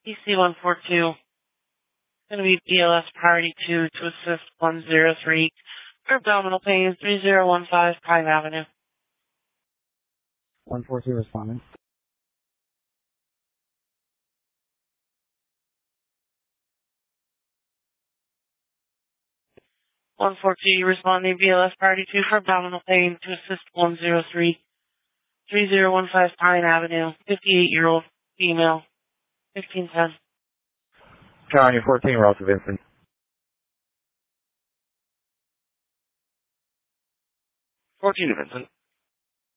PC-142. Going to be BLS Priority 2 to assist 103 for abdominal pain, 3015 Pine Avenue. 142 responding. 142 responding BLS Priority 2 for abdominal pain to assist 103 3015 Pine Avenue, 58-year-old female, 1510. County 14, relative Vincent. 14 Vincent.